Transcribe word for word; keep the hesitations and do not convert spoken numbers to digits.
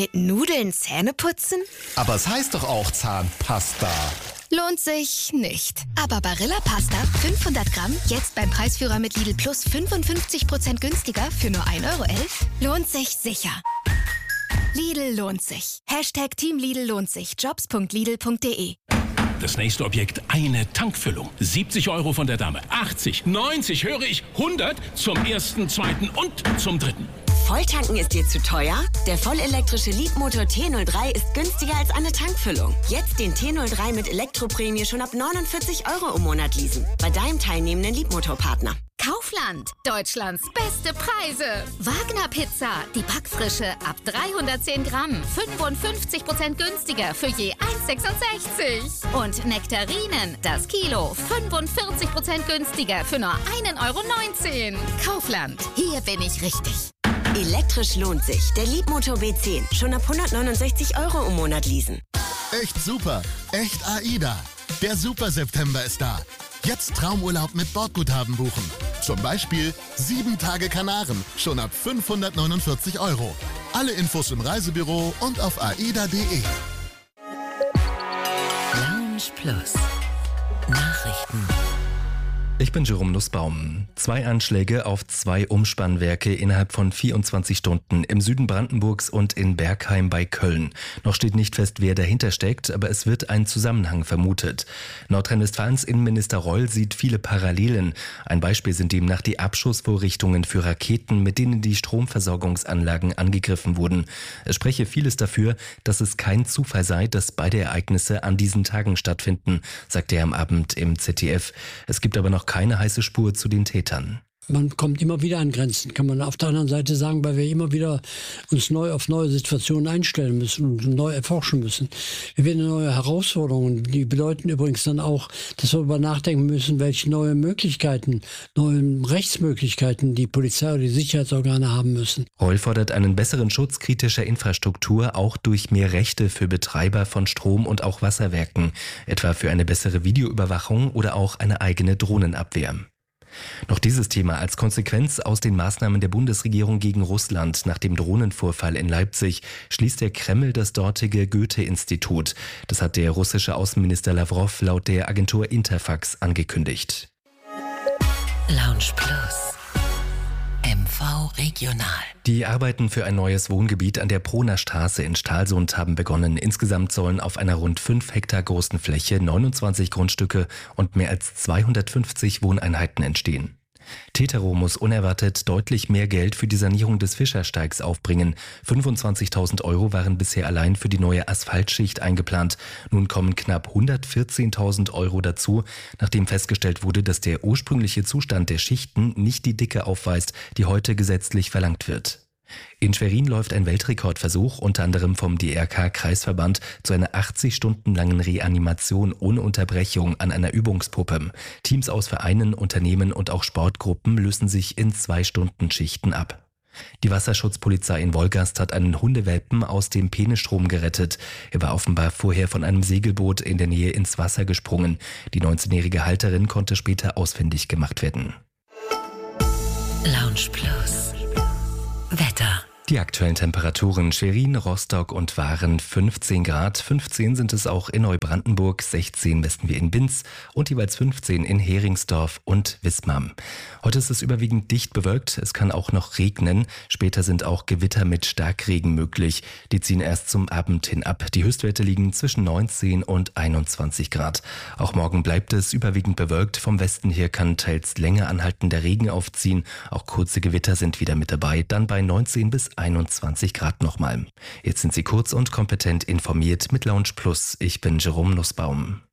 Mit Nudeln Zähne putzen? Aber es heißt doch auch Zahnpasta. Lohnt sich nicht. Aber Barilla Pasta fünfhundert Gramm, jetzt beim Preisführer mit Lidl Plus fünfundfünfzig Prozent günstiger für nur ein Euro elf, lohnt sich sicher. Lidl lohnt sich. Hashtag Team Lidl lohnt sich. jobs punkt lidl punkt de. Das nächste Objekt, eine Tankfüllung. siebzig Euro von der Dame. achtzig, neunzig, höre ich, hundert zum ersten, zweiten und zum dritten. Volltanken ist dir zu teuer? Der vollelektrische Leapmotor T null drei ist günstiger als eine Tankfüllung. Jetzt den T null drei mit Elektroprämie schon ab neunundvierzig Euro im Monat leasen. Bei deinem teilnehmenden Leapmotor-Partner. Kaufland, Deutschlands beste Preise. Wagner Pizza, die Backfrische ab dreihundertzehn Gramm, fünfundfünfzig Prozent günstiger für je eins sechsundsechzig. Und Nektarinen, das Kilo, fünfundvierzig Prozent günstiger für nur ein Euro neunzehn. Kaufland, hier bin ich richtig. Elektrisch lohnt sich. Der Leapmotor B zehn. Schon ab hundertneunundsechzig Euro im Monat leasen. Echt super. Echt AIDA. Der Super September ist da. Jetzt Traumurlaub mit Bordguthaben buchen. Zum Beispiel sieben Tage Kanaren. Schon ab fünfhundertneunundvierzig Euro. Alle Infos im Reisebüro und auf aida punkt de. Lounge Plus. Nachrichten. Ich bin Jerome Nussbaum. Zwei Anschläge auf zwei Umspannwerke innerhalb von vierundzwanzig Stunden im Süden Brandenburgs und in Bergheim bei Köln. Noch steht nicht fest, wer dahinter steckt, aber es wird ein Zusammenhang vermutet. Nordrhein-Westfalens Innenminister Reul sieht viele Parallelen. Ein Beispiel sind demnach die Abschussvorrichtungen für Raketen, mit denen die Stromversorgungsanlagen angegriffen wurden. Es spreche vieles dafür, dass es kein Zufall sei, dass beide Ereignisse an diesen Tagen stattfinden, sagte er am Abend im Z D F. Es gibt aber noch keine heiße Spur zu den Tätern. Man kommt immer wieder an Grenzen, kann man auf der anderen Seite sagen, weil wir immer wieder uns neu auf neue Situationen einstellen müssen und neu erforschen müssen. Wir werden neue Herausforderungen, die bedeuten übrigens dann auch, dass wir darüber nachdenken müssen, welche neue Möglichkeiten, neue Rechtsmöglichkeiten die Polizei oder die Sicherheitsorgane haben müssen. Reul fordert einen besseren Schutz kritischer Infrastruktur, auch durch mehr Rechte für Betreiber von Strom- und auch Wasserwerken, etwa für eine bessere Videoüberwachung oder auch eine eigene Drohnenabwehr. Noch dieses Thema als Konsequenz aus den Maßnahmen der Bundesregierung gegen Russland nach dem Drohnenvorfall in Leipzig schließt der Kreml das dortige Goethe-Institut. Das hat der russische Außenminister Lawrow laut der Agentur Interfax angekündigt. Lounge Plus. M V Regional. Die Arbeiten für ein neues Wohngebiet an der Prohner Straße in Stralsund haben begonnen. Insgesamt sollen auf einer rund fünf Hektar großen Fläche neunundzwanzig Grundstücke und mehr als zweihundertfünfzig Wohneinheiten entstehen. Tetero muss unerwartet deutlich mehr Geld für die Sanierung des Fischersteigs aufbringen. fünfundzwanzigtausend Euro waren bisher allein für die neue Asphaltschicht eingeplant. Nun kommen knapp hundertvierzehntausend Euro dazu, nachdem festgestellt wurde, dass der ursprüngliche Zustand der Schichten nicht die Dicke aufweist, die heute gesetzlich verlangt wird. In Schwerin läuft ein Weltrekordversuch, unter anderem vom D R K-Kreisverband, zu einer achtzig Stunden langen Reanimation ohne Unterbrechung an einer Übungspuppe. Teams aus Vereinen, Unternehmen und auch Sportgruppen lösen sich in zwei Stunden Schichten ab. Die Wasserschutzpolizei in Wolgast hat einen Hundewelpen aus dem Peenestrom gerettet. Er war offenbar vorher von einem Segelboot in der Nähe ins Wasser gesprungen. Die neunzehnjährige Halterin konnte später ausfindig gemacht werden. Lounge Plus. Wetter. Die aktuellen Temperaturen: Schwerin, Rostock und Waren fünfzehn Grad, fünfzehn sind es auch in Neubrandenburg, sechzehn messen wir in Binz und jeweils fünfzehn in Heringsdorf und Wismar. Heute ist es überwiegend dicht bewölkt, es kann auch noch regnen, später sind auch Gewitter mit Starkregen möglich. Die ziehen erst zum Abend hin ab. Die Höchstwerte liegen zwischen neunzehn und einundzwanzig Grad. Auch morgen bleibt es überwiegend bewölkt, vom Westen her kann teils länger anhaltender Regen aufziehen, auch kurze Gewitter sind wieder mit dabei, dann bei neunzehn bis einundzwanzig Grad nochmal. Jetzt sind Sie kurz und kompetent informiert mit Lounge Plus. Ich bin Jerome Nussbaum.